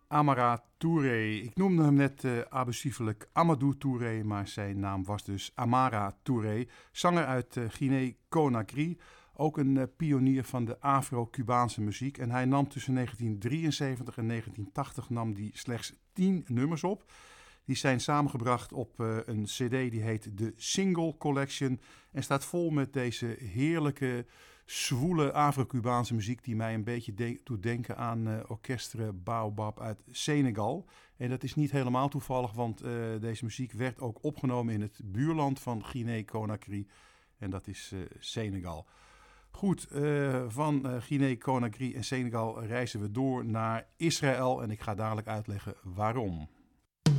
Amara Touré. Ik noemde hem net abusievelijk Amadou Touré, maar zijn naam was dus Amara Touré. Zanger uit Guinea-Conakry, ook een pionier van de Afro-Cubaanse muziek. En hij nam tussen 1973 en 1980 nam die slechts 10 nummers op. Die zijn samengebracht op een cd die heet The Single Collection en staat vol met deze heerlijke, zwoele Afro-Cubaanse muziek die mij een beetje doet denken aan Orchestre Baobab uit Senegal. En dat is niet helemaal toevallig, want deze muziek werd ook opgenomen in het buurland van Guinea-Conakry en dat is Senegal. Goed, van Guinea-Conakry en Senegal reizen we door naar Israël en ik ga dadelijk uitleggen waarom.